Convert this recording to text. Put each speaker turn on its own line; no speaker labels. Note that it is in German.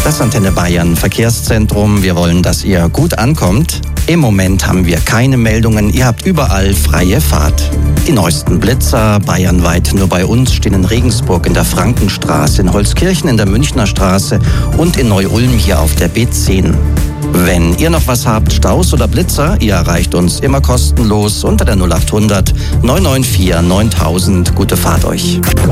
Das Antenne Bayern Verkehrszentrum. Wir wollen, dass ihr gut ankommt. Im Moment haben wir keine Meldungen. Ihr habt überall freie Fahrt. Die neuesten Blitzer bayernweit nur bei uns stehen in Regensburg in der Frankenstraße, in Holzkirchen in der Münchner Straße und in Neu-Ulm hier auf der B10. Wenn ihr noch was habt, Staus oder Blitzer, ihr erreicht uns immer kostenlos unter der 0800 994 9000. Gute Fahrt euch.